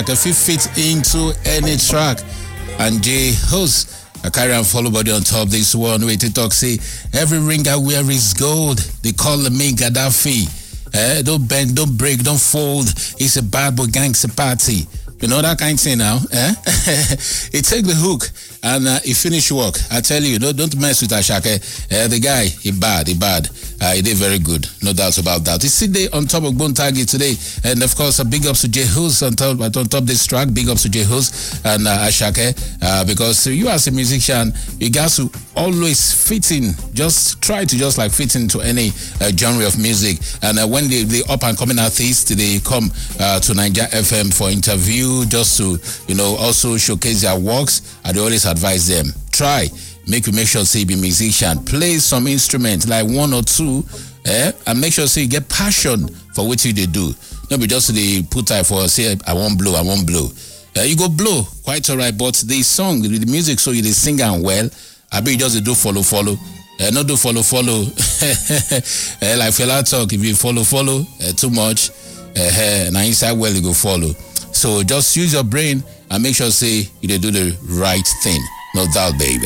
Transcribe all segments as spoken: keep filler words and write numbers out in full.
can fit into any track. And J host. I carry and follow body on top this one. Way to talk say every ring I wear is gold. They call me Gaddafi. Eh, don't bend, don't break, don't fold. It's a bad boy gangster party. You know that kind of thing now, eh? He take the hook and uh, he finish work. I tell you, don't, don't mess with Ashake. Uh, the guy, he bad, he bad. Uh, he did very good, no doubts about that. He's sitting on top of Bontagi today, and of course, a big ups to Jehus on top, on top of this track. Big ups to Jehus and uh, Ashake, uh, because you as a musician, you got to always fit in. Just try to just like fit into any uh, genre of music. And uh, when the, the up and coming artists they come uh, to Niger F M for interview, just to you know also showcase their works, I always advise them try. Make you make sure say you be musician, play some instrument like one or two, eh? And make sure say you get passion for what you they do. Not be just the put time for say I won't blow, I won't blow. Uh, you go blow quite alright, but the song, the, the music, so you they sing and well. I bet you just do follow follow. Uh, not do follow follow. uh, like fella talk, if you follow follow uh, too much, uh, now inside well you go follow. So just use your brain and make sure say you they do the right thing. No doubt, baby.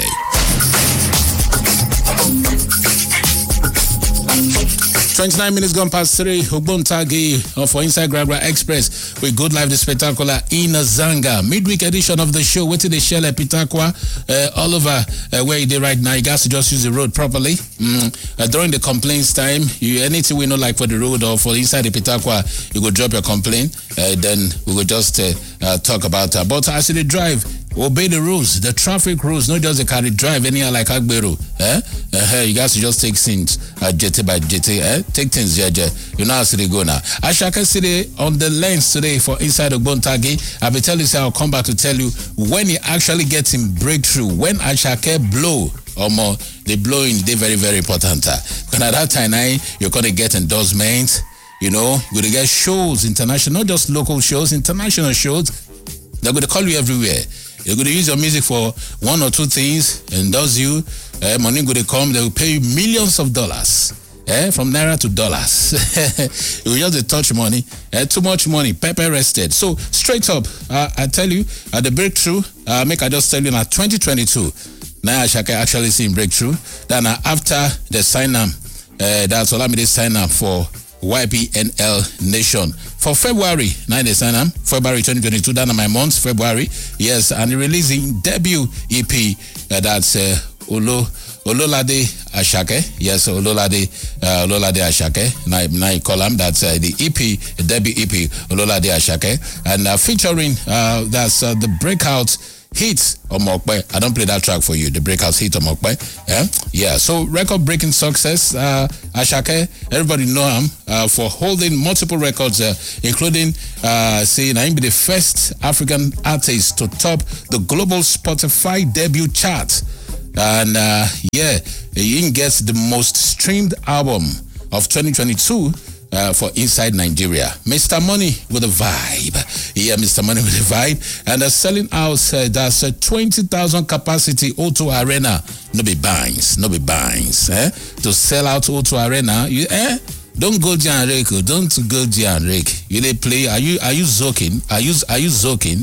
twenty-nine minutes gone past three. Ogbontage for Inside Gragra Express with Good Life the Spectacular in Zanga. Midweek edition of the show. Wait till they shell Pitakwa uh, all over uh, where you did right now. You guys to just use the road properly. Mm. Uh, during the complaints time, you anything we know like for the road or for inside the Pitakwa, you go drop your complaint. Uh, then we will just uh, uh, talk about that. But as they drive, obey the rules, the traffic rules, not just the car drive anyhow like Agbero. Eh? Uh, you guys just take things uh, J T by J T. Eh? Take things, J J. You know how to go now. Ashake City on the lens today for Inside Ogbontage. I'll be telling you, I'll come back to tell you when he actually gets in breakthrough. When Ashake blow or more, the blowing, they very, very important. Because at that time, eh, you're going to get endorsements. You know, you're going to get shows, international, not just local shows, international shows. They're going to call you everywhere. You're going to use your music for one or two things, and those you, uh, money going to come, they will pay you millions of dollars, eh, from naira to dollars. You will just touch money, uh, too much money, pepper rested. So straight up, uh, I tell you, at uh, the breakthrough, uh, make I just tell you now, twenty twenty-two, now I shall actually see breakthrough. Then uh, after the sign up, uh, that's all I made sign up for Y P N L Nation. For February, now they sign up, February twenty twenty-two, that's my month, February, yes, and releasing debut E P, uh, that's uh, Olo, Ololade Ashake, yes, Ololade, uh, Ololade Ashake, now, now column, that's uh, the E P, debut E P, Ololade Ashake, and uh, featuring, uh, that's uh, the breakout hits Omokbe. I don't play that track for you. The breakouts hit Omokbe. Yeah, yeah. So record-breaking success. Uh, Ashake, everybody know him uh, for holding multiple records, uh, including uh, saying I be the first African artist to top the global Spotify debut chart, and uh, yeah, he gets the most streamed album of twenty twenty-two. Uh, for Inside Nigeria. Mister Money with a vibe. Yeah, Mister Money with a vibe. And uh, selling out, uh, that's a twenty thousand capacity O two Arena. No be binds, no be binds. Eh? To sell out O two Arena, you, eh? Don't go there and rake. Don't go there and rake. You they play. Are you are you zoking? Are you are you zoking?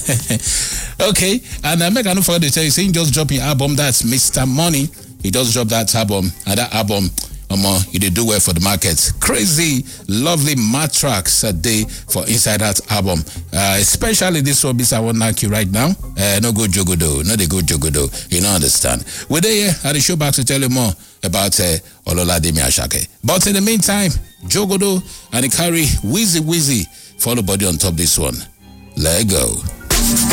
Okay. And I uh, make I don't forget to tell you, saying just dropping album. That's Mister Money. He just dropped that album. And that album, Um, uh, you did do well for the market. Crazy, lovely mad tracks a day for inside that album. Uh, especially this one, I want to knock you right now. Uh, no go jogodo, no they go jogodo. You don't understand. We're there at the show back to tell you more about uh, Ololade Ashake. But in the meantime, jogodo and the carry Wheezy Wheezy. Follow body on top this one. Let go.